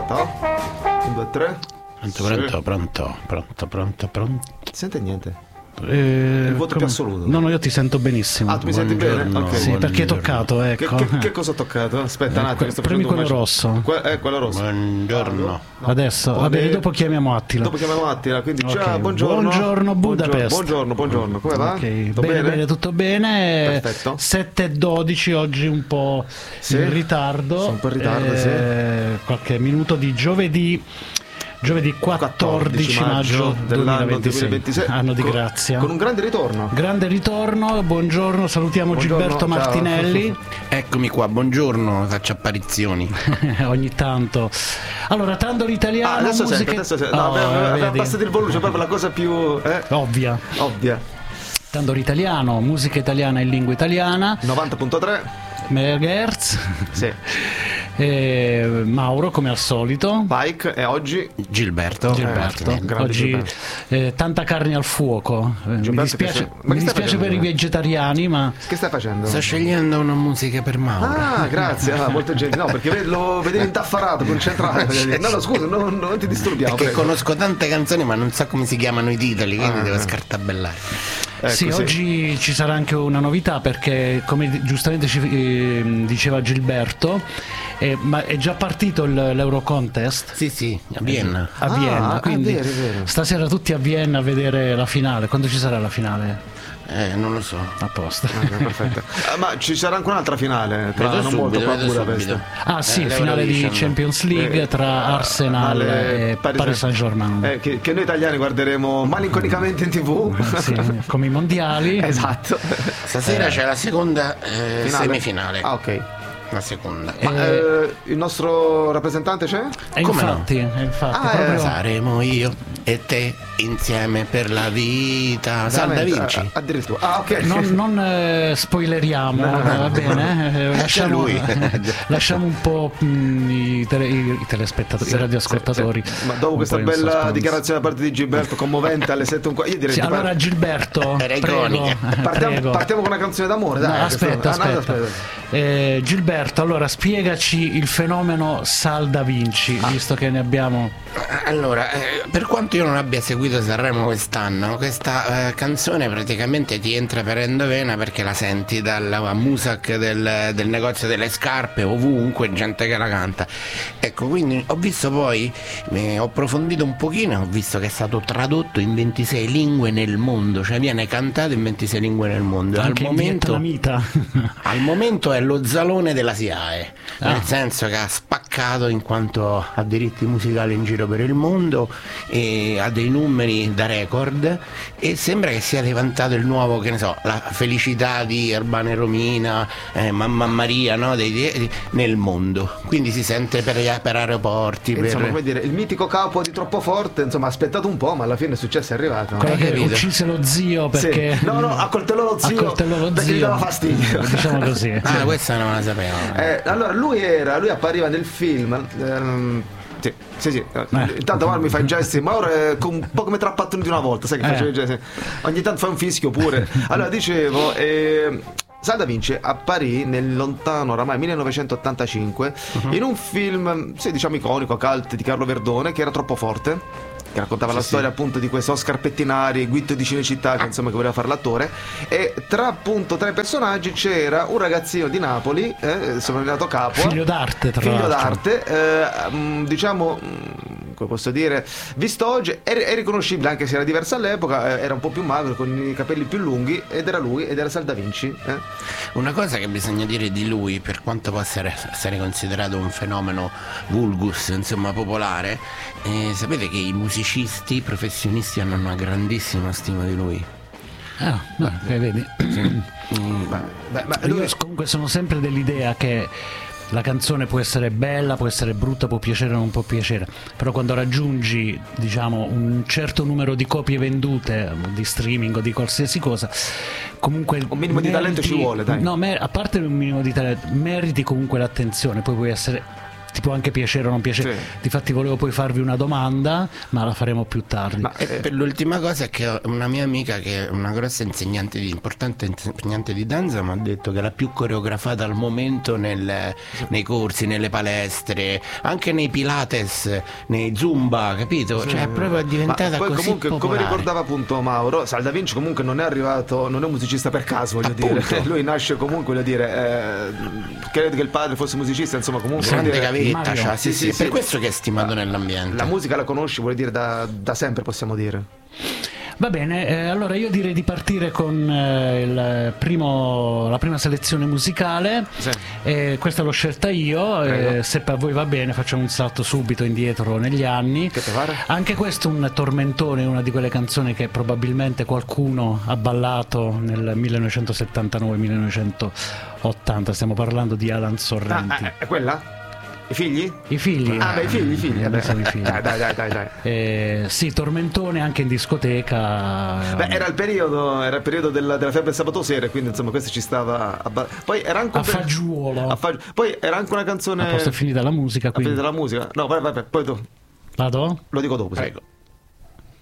Pronto? 1, 2, 3. Pronto. Sente niente? Il voto più assoluto. No, io ti sento benissimo. Ah, tu mi senti bene? Okay. Sì, perché hai toccato, ecco. Che cosa ho toccato? Aspetta un attimo. Premi quello rosso. Quello rosso. Buongiorno. No. Adesso, vabbè, dopo chiamiamo Attila. Quindi okay. Ciao, buongiorno. Buongiorno Budapest. Buongiorno. Come va? Okay. Bene, tutto bene. Perfetto. 7:12 oggi un po' in ritardo. Sono un po' in ritardo, sì. Qualche minuto di giovedì 14 maggio dell'anno 2026, anno di grazia, con un grande ritorno. Buongiorno, salutiamo Gilberto Martinelli. Eccomi qua, buongiorno, faccio apparizioni ogni tanto. Allora, Tando l'italiano, adesso musica... aveva abbassato il volume, cioè proprio la cosa più ovvia. Tando l'italiano, musica italiana in lingua italiana, 90.3 MHz. Sì. Mauro come al solito, Pike, e oggi Gilberto. Oggi tanta carne al fuoco. Mi dispiace per i vegetariani, ma che stai facendo? Sto scegliendo una musica per Mauro. Ah, grazie, molto gentile. No, perché lo vedevi intaffarato, concentrato. No, scusa, non ti disturbiamo. Perché conosco tante canzoni, ma non so come si chiamano i titoli, quindi devo scartabellare. Sì, oggi ci sarà anche una novità, perché come giustamente ci diceva Gilberto, ma è già partito l'Eurocontest? Sì, a Vienna. A Vienna, quindi è vero. Stasera tutti a Vienna a vedere la finale. Quando ci sarà la finale? Non lo so. A posto. Perfetto. Ma ci sarà anche un'altra finale tra non molto qua a Budapest. Ah sì, finale di Champions League tra Arsenal e Paris Saint-Germain. Che noi italiani guarderemo malinconicamente in TV. Sì, come i mondiali. Esatto. Stasera c'è la seconda semifinale. Ah, ok. La seconda. Ma il nostro rappresentante c'è? Infatti, saremo io e te insieme per la vita. Salda Vinci. Addirittura. Ah, ok. Non spoileriamo, va bene? Lasciamo un po' i telespettatori, i radioascoltatori. Ma dopo questa bella dichiarazione da parte di Gilberto, commovente alle 7:15, io direi allora Gilberto, prego. Partiamo con una canzone d'amore, dai. Aspetta. Gilberto, allora spiegaci il fenomeno Salda Vinci, visto che ne abbiamo. Allora, per quanto io non abbia seguito Sanremo quest'anno, questa canzone praticamente ti entra per endovena, perché la senti dalla music del negozio delle scarpe, ovunque gente che la canta. Ecco, quindi ho visto poi, ho approfondito un pochino, ho visto che è stato tradotto in 26 lingue nel mondo, cioè viene cantato in 26 lingue nel mondo. Anche al momento è lo zalone della SIAE, nel senso che ha spaccato in quanto a diritti musicali in giro per il mondo, e ha dei numeri da record, e sembra che sia diventato il nuovo, che ne so, la felicità di Urbana e Romina, Mamma Maria, no? Nel mondo, quindi si sente per aeroporti, insomma, come dire, il mitico capo di Troppo Forte, insomma, ha aspettato un po', ma alla fine il successo è arrivato. Quello che uccise lo zio perché no, accoltellò lo zio perché gli dava fastidio, diciamo così. Questa non la sapevo. Allora lui appariva nel film. Sì. Intanto Mauro mi fa i gesti, Mauro è un po' come tra pattoni di una volta, sai che faceva i gesti. Ogni tanto fa un fischio pure. Allora dicevo, Salda Vinci apparì nel lontano oramai 1985 in un film, diciamo iconico, cult di Carlo Verdone, che era Troppo Forte, che raccontava la storia appunto di questo Oscar Pettinari, Guitto di Cinecittà, che insomma che voleva fare l'attore, e tra i personaggi c'era un ragazzino di Napoli, soprannominato Capua, figlio d'arte, diciamo, come posso dire, visto oggi è riconoscibile, anche se era diverso all'epoca, era un po' più magro, con i capelli più lunghi, ed era Salda Vinci. Una cosa che bisogna dire di lui, per quanto possa essere considerato un fenomeno vulgus, insomma popolare, sapete che i musicisti professionisti hanno una grandissima stima di lui. Vedi. Io comunque sono sempre dell'idea che la canzone può essere bella, può essere brutta, può piacere o non può piacere, però quando raggiungi, diciamo, un certo numero di copie vendute, di streaming o di qualsiasi cosa, comunque un minimo di talento ci vuole, dai. No, a parte un minimo di talento, meriti comunque l'attenzione. Poi puoi essere, ti può anche piacere o non piacere. Sì. Difatti volevo poi farvi una domanda, ma la faremo più tardi. Ma per l'ultima cosa è che una mia amica, che è una grossa importante insegnante di danza, mi ha detto che è la più coreografata al momento nei corsi, nelle palestre, anche nei Pilates, nei Zumba, capito? Cioè è proprio diventata poi così comunque, come popolare. ricordava appunto Mauro, Sal Da Vinci comunque non è arrivato, non è un musicista per caso, voglio Appunto. dire. Lui nasce comunque, voglio dire, credo che il padre fosse musicista, insomma, comunque Grande voglio dire, gavetta, Mario. cioè, sì, Sì, sì, sì, per sì. questo che è stimato nell'ambiente. la musica la conosci, vuol dire da sempre, possiamo dire. Va bene, allora io direi di partire con la prima selezione musicale. Sì. Questa l'ho scelta io, Prego. se per voi va bene facciamo un salto subito indietro negli anni. Che te pare? Anche questo è un tormentone, una di quelle canzoni che probabilmente qualcuno ha ballato nel 1979-1980, stiamo parlando di Alan Sorrenti. È quella? I figli? I figli. Beh, i figli. Non sono i figli. Dai. Sì, tormentone anche in discoteca. Beh, era il periodo della febbre del sabato sera, quindi insomma questo ci stava poi era anche A fagiolo. poi era anche una canzone A posto è finita la musica, a fine quindi della musica. No, vai, poi tu. vado? Lo dico dopo, sì. Prego.